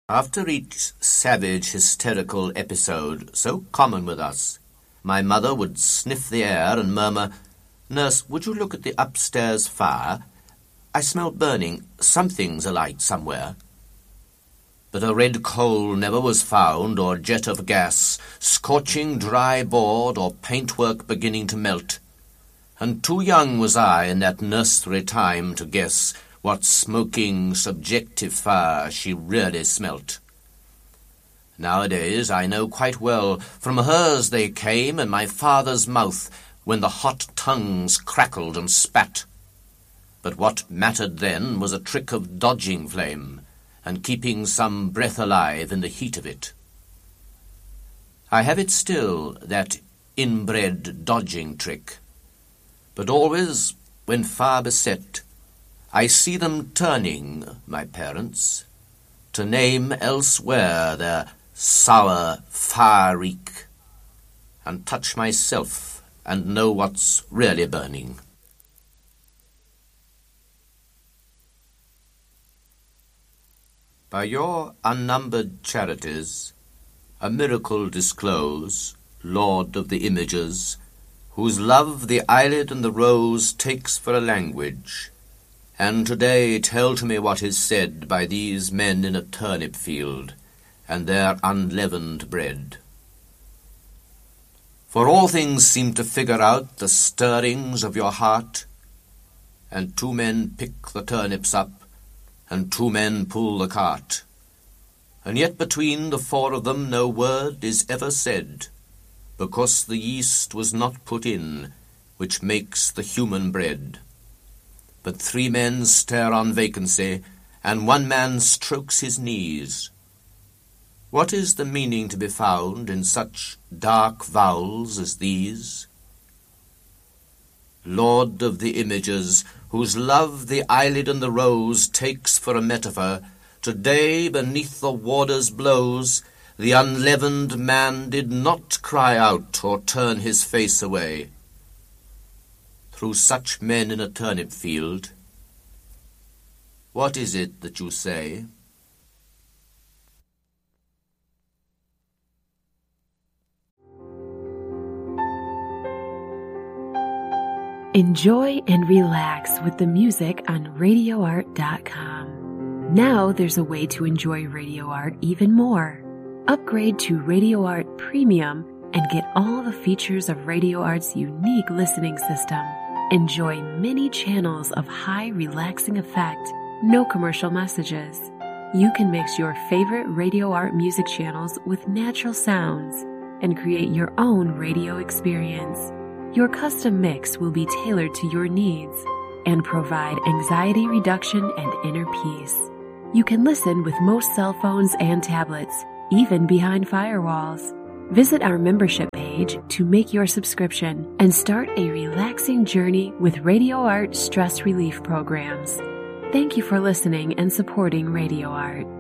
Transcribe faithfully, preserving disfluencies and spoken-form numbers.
After each savage, hysterical episode, so common with us, my mother would sniff the air and murmur, "Nurse, would you look at the upstairs fire? I smell burning. Something's alight somewhere." But a red coal never was found, or jet of gas, scorching dry board, or paintwork beginning to melt. And too young was I in that nursery time to guess what smoking, subjective fire she really smelt. Nowadays I know quite well, from hers they came and my father's mouth, when the hot tongues crackled and spat. But what mattered then was a trick of dodging flame, and keeping some breath alive in the heat of it. I have it still, that inbred dodging trick, but always, when far beset, I see them turning, my parents, to name elsewhere their sour fire reek, and touch myself and know what's really burning. By your unnumbered charities, a miracle disclose, Lord of the images, whose love the eyelid and the rose takes for a language, and today tell to me what is said by these men in a turnip field, and their unleavened bread. For all things seem to figure out the stirrings of your heart, and two men pick the turnips up, and two men pull the cart, and yet between the four of them no word is ever said, because the yeast was not put in, which makes the human bread. But three men stare on vacancy, and one man strokes his knees. What is the meaning to be found in such dark vowels as these? Lord of the images, whose love the eyelid and the rose takes for a metaphor, today beneath the warder's blows, the unleavened man did not cry out or turn his face away. Through such men in a turnip field, what is it that you say? Enjoy and relax with the music on radio art dot com. Now there's a way to enjoy Radio Art even more. Upgrade to Radio Art Premium and get all the features of Radio Art's unique listening system. Enjoy many channels of high relaxing effect, no commercial messages. You can mix your favorite Radio Art music channels with natural sounds and create your own radio experience. Your custom mix will be tailored to your needs and provide anxiety reduction and inner peace. You can listen with most cell phones and tablets, even behind firewalls. Visit our membership page to make your subscription and start a relaxing journey with Radio Art stress relief programs. Thank you for listening and supporting Radio Art.